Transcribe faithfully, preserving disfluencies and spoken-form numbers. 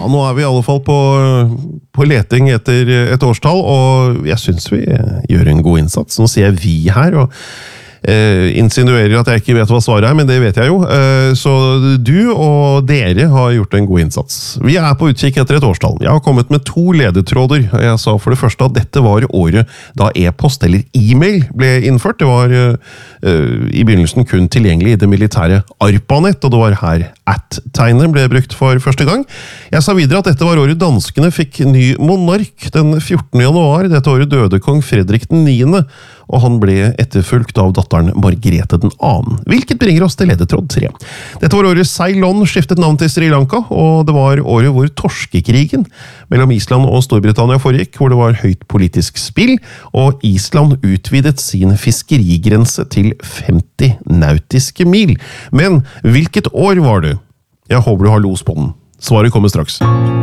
nå er vi i alle fall på, på leting etter et årstall, og jeg synes vi gjør en god innsats. Nå sier jeg vi her, og eh, insinuerer at jeg ikke vet hva svaret er, men det vet jeg jo. Eh, så du og dere har gjort en god innsats. Vi er på utkikk etter et årstall. Jeg har kommet med to ledetråder. Jeg sa for det første at dette var året da e-post eller e-mail ble innført. Det var eh, i begynnelsen kun tilgjengelig i det militære ARPANET, og det var her at-tegnet ble brukt for første gang. Jeg sa videre at dette var året danskene fikk ny monark. Den fjortende januar dette året døde kong Fredrik den niende, og han ble etterfulgt av datteren Margrethe den andre. Hvilket bringer oss til ledetråd tre. Dette var året Ceylon skiftet navn til Sri Lanka, og det var året hvor torskekrigen mellom Island og Storbritannia foregikk, hvor det var høyt politisk spill, og Island utvidet sin fiskerigrense til femti nautiske mil. Men hvilket år var det? Jeg håper du har los på den. Svaret kommer straks.